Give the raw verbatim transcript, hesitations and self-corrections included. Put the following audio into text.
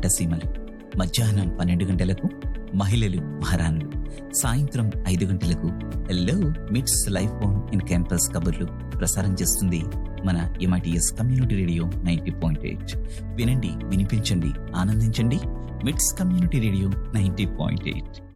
పంటసీమలు, మధ్యాహ్నం పన్నెండు గంటలకు మహిళలు మహారాణులు, సాయంత్రం ఐదు గంటలకు హలో మిట్స్ లైఫ్ ఆన్ ఇన్ క్యాంపస్ కబుర్లు ప్రసారం చేస్తుంది మన MITS community radio ninety point eight. వినండి, వినిపించండి, ఆనందించండి. మిట్స్ community radio ninety point eight.